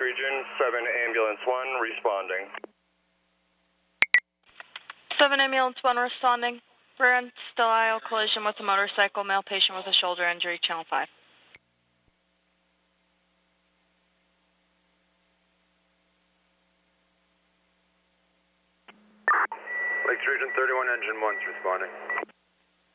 Region, 7 Ambulance 1 responding. 7 Ambulance 1 responding. Rear end still aisle collision with a motorcycle, male patient with a shoulder injury, channel 5. Lakes Region 31, Engine 1's responding.